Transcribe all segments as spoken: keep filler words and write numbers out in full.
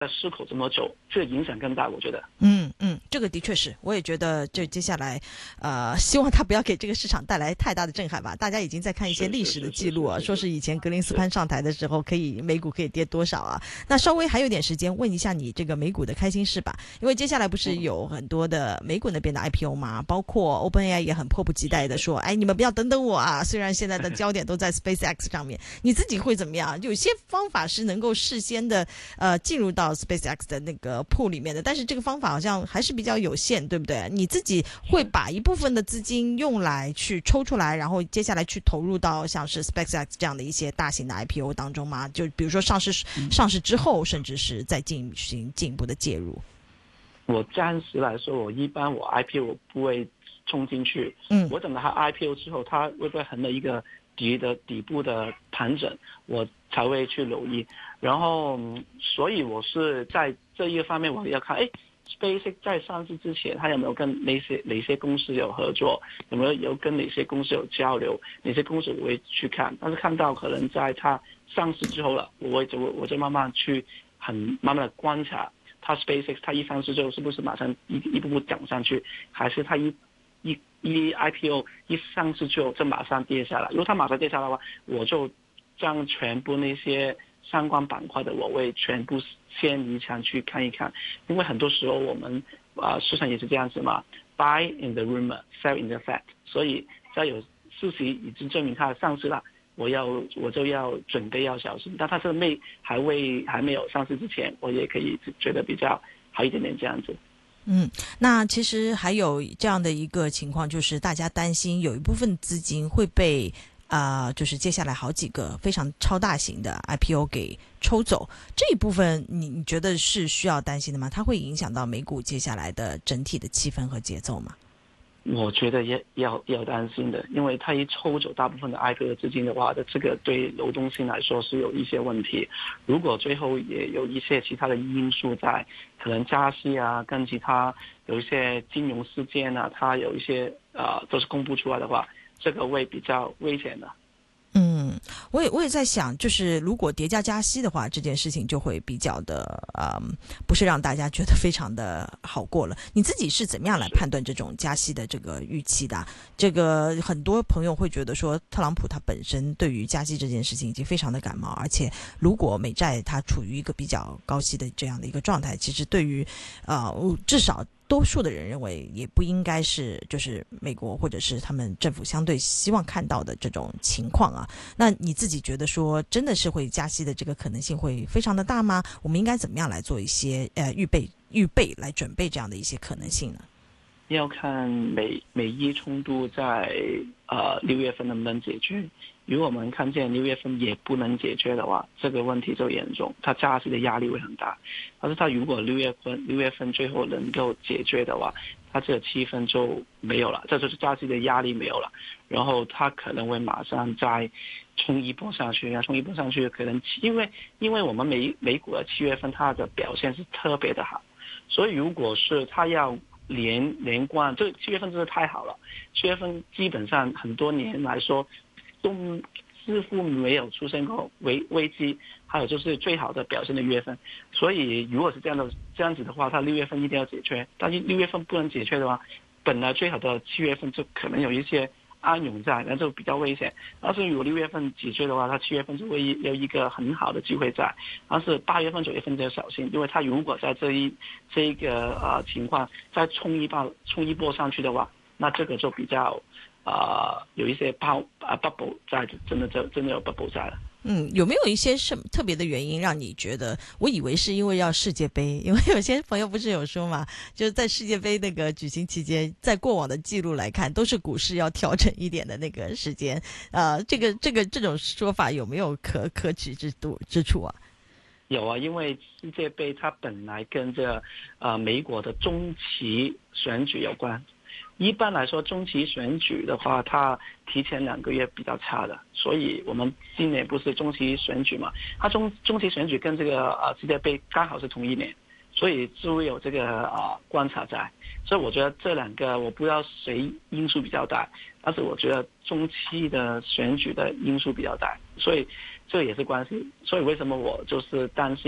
失口这么久，这个影响更大，我觉得。 嗯嗯，这个的确是，我也觉得，这接下来，呃，希望他不要给这个市场带来太大的震撼吧。大家已经在看一些历史的记录啊，说是以前格林斯潘上台的时候，可以美股可以跌多少啊。那稍微还有点时间，问一下你这个美股的开心事吧，因为接下来不是有很多的美股那边的 I P O 嘛，包括 OpenAI 也很迫不及待的说，哎，你们不要等等我啊！虽然现在的焦点都在 SpaceX 上面，你自己会怎么样？有些方法是能够事先的呃进入到 SpaceX 的那个 pool 里面的，但是这个方法好像还是比较有限，对不对？你自己会把一部分的资金用来去抽出来，然后接下来去投入到像是 SpaceX 这样的一些大型的 I P O 当中吗？就比如说上市、嗯、上市之后，甚至是再进行进一步的介入。 我暂时来说，我一般我 I P O 我不会冲进去，嗯，我等到它 I P O 之后，它会不会横了一个底的底部的盘整，我才会去留意。然后，所以我是在这一个方面，我要看，哎 ，SpaceX 在上市之前，它有没有跟哪些哪些公司有合作，有没有有跟哪些公司有交流，哪些公司我会去看。但是看到可能在它上市之后了，我会就我就慢慢去很慢慢的观察。它 SpaceX 它一上市之后是不是马上一一步步涨上去，还是它一一一 I P O 一上市之后就马上跌下来？如果它马上跌下来的话，我就将全部那些相关板块的我会全部先离场去看一看，因为很多时候我们啊、呃、市场也是这样子嘛 ，buy in the rumor, sell in the fact， 所以在有事实已经证明它上市了。我要我就要准备要小心，但它是没还未还没有上市之前，我也可以觉得比较好一点点这样子。 嗯，那其实还有这样的一个情况，就是大家担心有一部分资金会被啊、呃，就是接下来好几个非常超大型的 I P O 给抽走，这一部分你你觉得是需要担心的吗？它会影响到美股接下来的整体的气氛和节奏吗？ 我觉得也要要担心的，因为它一抽走大部分的 I P O 的资金的话，这个对流动性来说是有一些问题。如果最后也有一些其他的因素在，可能加息啊，跟其他有一些金融事件啊，它有一些呃都是公布出来的话，这个会比较危险的。 嗯，我也我也在想，就是如果叠加加息的话，这件事情就会比较的，嗯，不是让大家觉得非常的好过了。你自己是怎么样来判断这种加息的这个预期的？这个很多朋友会觉得说，特朗普他本身对于加息这件事情已经非常的感冒，而且如果美债它处于一个比较高息的这样的一个状态，其实对于，呃，至少多数的人认为也不应该是就是美国或者是他们政府相对希望看到的这种情况啊。那你自己觉得说真的是会加息的这个可能性会非常的大吗？我们应该怎么样来做一些呃预备预备来准备这样的一些可能性呢？ 要看美美伊冲突在呃六月份能不能解决。如果我们看见六月份也不能解决的话，这个问题就严重，它加息的压力会很大。但是它如果六月份六月份最后能够解决的话，它这个气氛就没有了，这就是加息的压力没有了。然后它可能会马上再冲一波上去，冲一波上去，可能因为因为我们美美股的七月份它的表现是特别的好，所以如果是它要连连贯，这七月份真的太好了。七月份基本上很多年来说都似乎没有出现过危危机，还有就是最好的表现的月份。所以如果是这样的这样子的话，它六月份一定要解决。但是六月份不能解决的话，本来最好的七月份就可能有一些暗涌在，那就比较危险。但是如果六月份解决的话，它七月份就会有一个很好的机会在。但是八月份、九月份就要小心，因为它如果在这一这一个呃情况再冲一波冲一波上去的话，那这个就比较呃有一些泡啊 bubble 在，真的就真的有 bubble 在了。 嗯，有没有一些什么特别的原因让你觉得？我以为是因为要世界杯，因为有些朋友不是有说嘛，就是在世界杯那个举行期间，在过往的记录来看，都是股市要调整一点的那个时间。呃，这个这个这种说法有没有可可取之度之处啊？ 有啊，因为世界杯它本来跟着呃美国的中期选举有关。一般来说，中期选举的话，它提前两个月比较差的，所以我们今年不是中期选举嘛？它中中期选举跟这个呃世界杯刚好是同一年，所以就会有这个呃观察在。所以我觉得这两个我不知道谁因素比较大，但是我觉得中期的选举的因素比较大，所以这也是关系。所以为什么我就是担心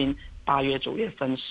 八月、九月份